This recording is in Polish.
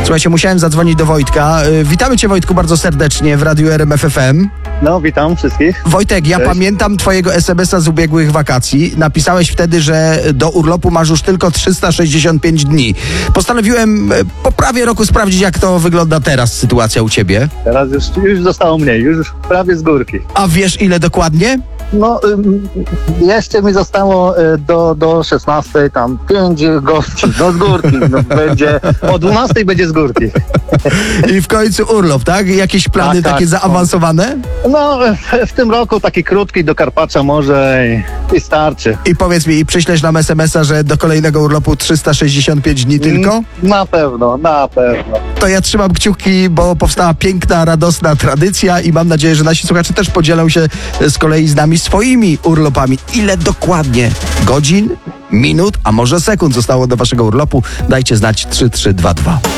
Słuchajcie, musiałem zadzwonić do Wojtka. Witamy cię, Wojtku, bardzo serdecznie w Radiu RMF FM. No, witam wszystkich. Wojtek, ja Cześć. Pamiętam twojego SMS-a z ubiegłych wakacji. Napisałeś wtedy, że do urlopu masz już tylko 365 dni. Postanowiłem po prawie roku sprawdzić, jak to wygląda teraz, sytuacja u ciebie. Teraz już zostało mniej, już prawie z górki. A wiesz, ile dokładnie? No, jeszcze mi zostało do 16, tam 5 gości, no z górki. No, będzie, o 12 będzie z górki. I w końcu urlop, tak? Jakieś plany Tak, takie tak. zaawansowane? No, w tym roku taki krótki do Karpacza może i starczy. I powiedz mi, i przyślesz nam SMS-a, że do kolejnego urlopu 365 dni tylko? Na pewno, na pewno. To ja trzymam kciuki, bo powstała piękna, radosna tradycja i mam nadzieję, że nasi słuchacze też podzielą się z kolei z nami swoimi urlopami. Ile dokładnie godzin, minut, a może sekund zostało do waszego urlopu? Dajcie znać 3322.